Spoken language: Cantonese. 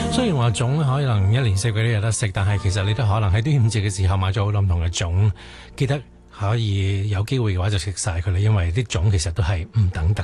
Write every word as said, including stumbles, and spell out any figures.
雖然話粽可能一年四季都有得食，但係其實你都可能喺端午節嘅時候買咗好多唔同嘅粽，記得可以有機會嘅話就食晒佢啦，因為啲粽其實都係唔等特